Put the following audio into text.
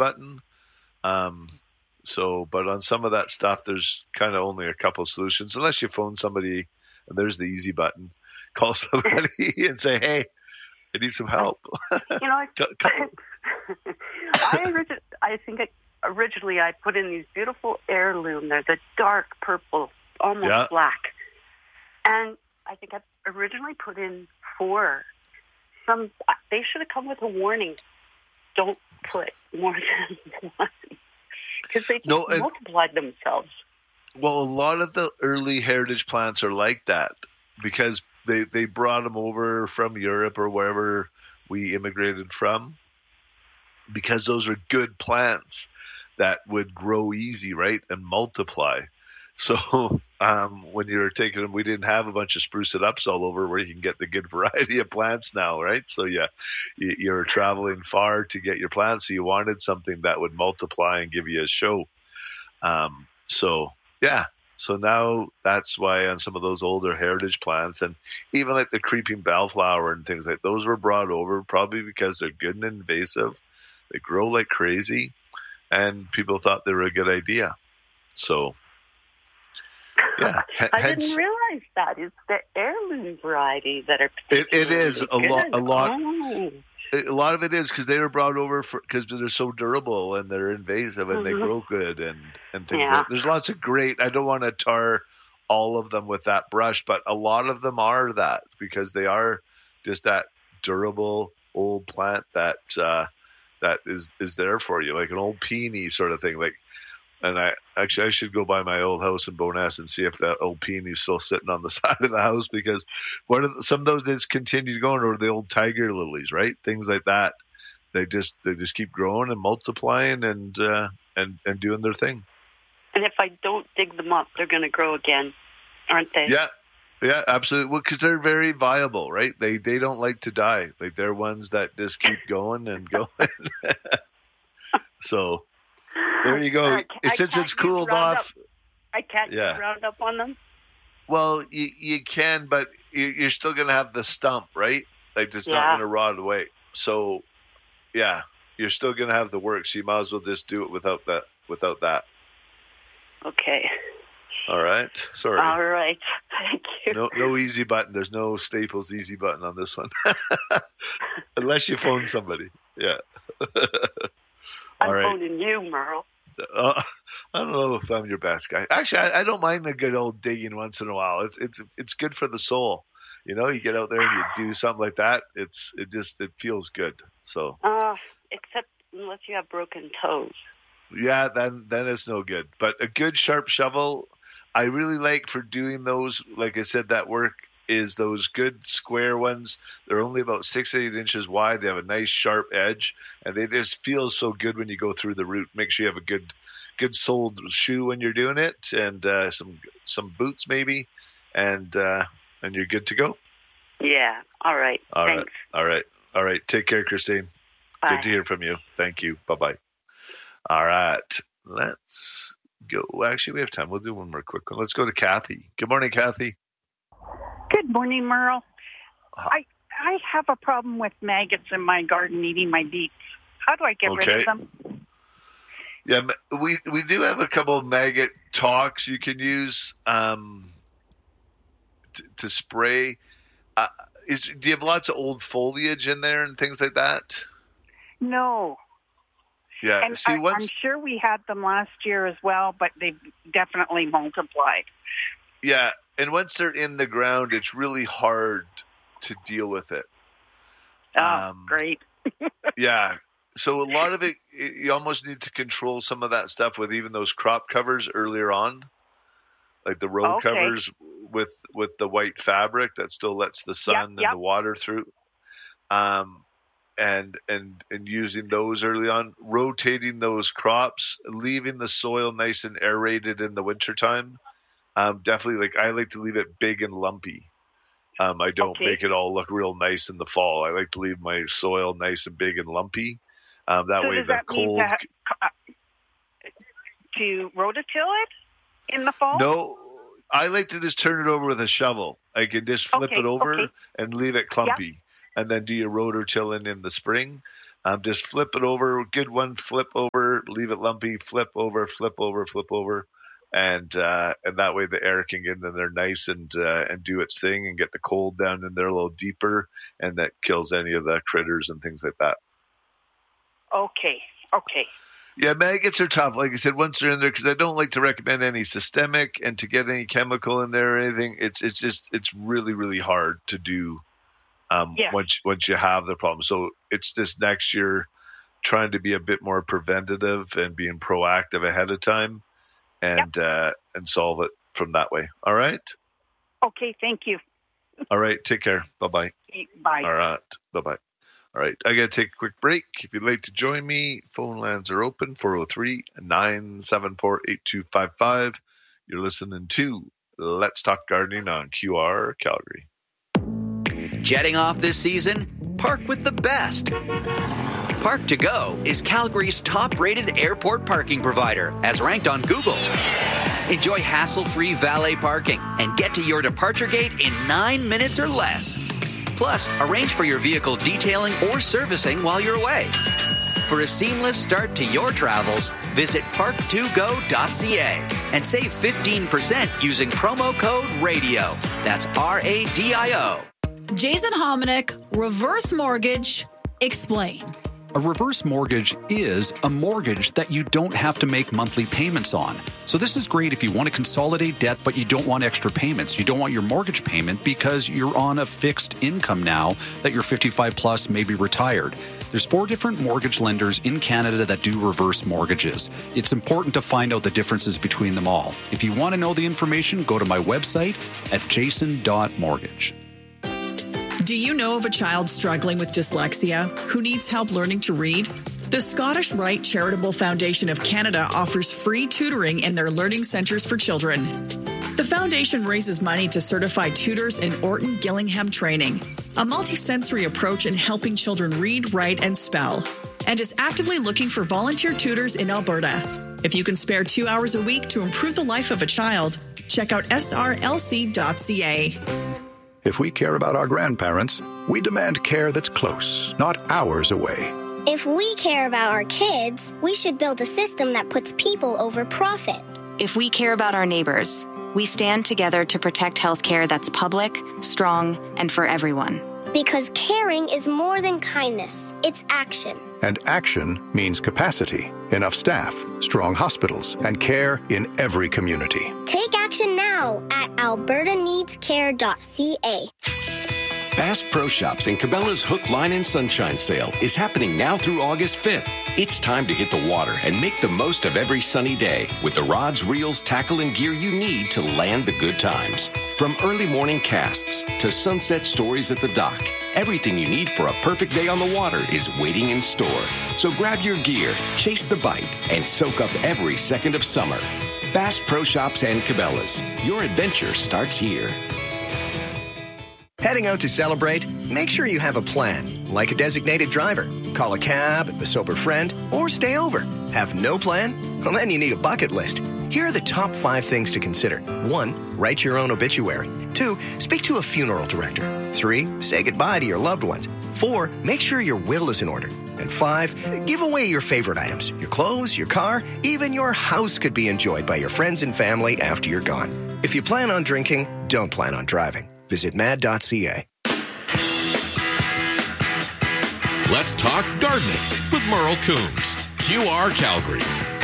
button. But on some of that stuff, there's kind of only a couple of solutions, unless you phone somebody and there's the easy button. Call somebody and say, "Hey, I need some help." I think originally I put in these beautiful heirloom. They're the dark purple, almost black. And I think I originally put in 4. They should have come with a warning. Don't put more than 1. Because they just multiplied themselves. Well, a lot of the early heritage plants are like that because they brought them over from Europe or wherever we immigrated from, because those are good plants that would grow easy, right, and multiply. So when you were taking them, we didn't have a bunch of spruce it ups all over where you can get the good variety of plants now, right? So you're traveling far to get your plants, so you wanted something that would multiply and give you a show. So now that's why on some of those older heritage plants, and even like the creeping bellflower and things like those, were brought over probably because they're good and invasive. They grow like crazy, and people thought they were a good idea. So, yeah. I didn't realize that. It's the heirloom variety that are it is a lot. Oh. A lot of it is because they were brought over because they're so durable and they're invasive and they grow good and things like that. There's lots of great. I don't want to tar all of them with that brush, but a lot of them are that because they are just that durable old plant that is there for you, like an old peony sort of thing. And I should go by my old house in Bowness and see if that old peony is still sitting on the side of the house, because some of those just continue going, or the old tiger lilies, right? Things like that. They just keep growing and multiplying and doing their thing. And if I don't dig them up, they're going to grow again, aren't they? Yeah, absolutely. Well, because they're very viable, right? They don't like to die. Like they're ones that just keep going and going. So. There you go. Since it's cooled off. I can't use Roundup on them? Well, you can, but you're still going to have the stump, right? Like it's not going to rot away. So, yeah, you're still going to have the work. So you might as well just do it without that. Okay. All right. Sorry. All right. Thank you. No easy button. There's no Staples easy button on this one. Unless you phone somebody. Yeah. I'm phoning you, Merle. I don't know if I'm your best guy. Actually, I don't mind a good old digging once in a while. It's good for the soul. You know, you get out there and you do something like that. It feels good. So. Except unless you have broken toes. Yeah, then it's no good. But a good sharp shovel, I really like for doing those. Like I said, that work is those good square ones. They're only about 6 to 8 inches wide. They have a nice sharp edge, and they just feel so good when you go through the root. Make sure you have a good soled shoe when you're doing it, and some boots maybe, and you're good to go. Yeah. All right. Thanks. All right. Take care, Christine. Bye. Good to hear from you. Thank you. Bye-bye. All right. Let's go. Actually, we have time. We'll do one more quick one. Let's go to Kathy. Good morning, Kathy. Good morning, Merle. I have a problem with maggots in my garden eating my beets. How do I get rid of them? Yeah, we do have a couple of maggot talks you can use to spray. Do you have lots of old foliage in there and things like that? No. Yeah, and I'm sure we had them last year as well, but they've definitely multiplied. Yeah, and once they're in the ground, it's really hard to deal with it. Oh, great. Yeah, so a lot of it, you almost need to control some of that stuff with even those crop covers earlier on, like the row covers with the white fabric that still lets the sun and the water through. And using those early on, rotating those crops, leaving the soil nice and aerated in the wintertime. Definitely, I like to leave it big and lumpy. I don't make it all look real nice in the fall. I like to leave my soil nice and big and lumpy. That way the cold... to rototill it in the fall? No, I like to just turn it over with a shovel. I can just flip it over and leave it clumpy. And then do your rotor tilling in the spring. Just flip it over, good one, flip over, leave it lumpy, flip over, flip over, flip over. And that way the air can get in there nice and do its thing and get the cold down in there a little deeper, and that kills any of the critters and things like that. Okay. Yeah, maggots are tough. Like I said, once they're in there, because I don't like to recommend any systemic, and to get any chemical in there or anything, it's really, really hard to do once you have the problem. So it's this next year trying to be a bit more preventative and being proactive ahead of time. And solve it from that way. All right? Okay, thank you. All right, take care. Bye-bye. Bye. All right, bye-bye. All right, I got to take a quick break. If you'd like to join me, phone lines are open, 403-974-8255. You're listening to Let's Talk Gardening on QR Calgary. Jetting off this season? Park with the best. Park to Go is Calgary's top-rated airport parking provider, as ranked on Google. Enjoy hassle-free valet parking and get to your departure gate in 9 minutes or less. Plus, arrange for your vehicle detailing or servicing while you're away. For a seamless start to your travels, visit park2go.ca and save 15% using promo code RADIO. That's RADIO. Jason Hominick, Reverse Mortgage, explain. A reverse mortgage is a mortgage that you don't have to make monthly payments on. So this is great if you want to consolidate debt, but you don't want extra payments. You don't want your mortgage payment because you're on a fixed income now that you're 55 plus, maybe retired. There's 4 different mortgage lenders in Canada that do reverse mortgages. It's important to find out the differences between them all. If you want to know the information, go to my website at jason.mortgage. Do you know of a child struggling with dyslexia who needs help learning to read? The Scottish Rite Charitable Foundation of Canada offers free tutoring in their learning centres for children. The foundation raises money to certify tutors in Orton Gillingham training, a multisensory approach in helping children read, write, and spell, and is actively looking for volunteer tutors in Alberta. If you can spare 2 hours a week to improve the life of a child, check out srlc.ca. If we care about our grandparents, we demand care that's close, not hours away. If we care about our kids, we should build a system that puts people over profit. If we care about our neighbors, we stand together to protect healthcare that's public, strong, and for everyone. Because caring is more than kindness, it's action. And action means capacity, enough staff, strong hospitals, and care in every community. Take action now at albertaneedscare.ca. Bass Pro Shops and Cabela's Hook, Line, and Sunshine sale is happening now through August 5th. It's time to hit the water and make the most of every sunny day with the rods, reels, tackle, and gear you need to land the good times. From early morning casts to sunset stories at the dock, everything you need for a perfect day on the water is waiting in store. So grab your gear, chase the bite, and soak up every second of summer. Bass Pro Shops and Cabela's. Your adventure starts here. Heading out to celebrate? Make sure you have a plan, like a designated driver. Call a cab, a sober friend, or stay over. Have no plan? Well, then you need a bucket list. Here are the top 5 things to consider. 1, write your own obituary. 2, speak to a funeral director. 3, say goodbye to your loved ones. 4, make sure your will is in order. And 5, give away your favorite items. Your clothes, your car, even your house could be enjoyed by your friends and family after you're gone. If you plan on drinking, don't plan on driving. Visit mad.ca. Let's talk gardening with Merle Coombs, QR Calgary.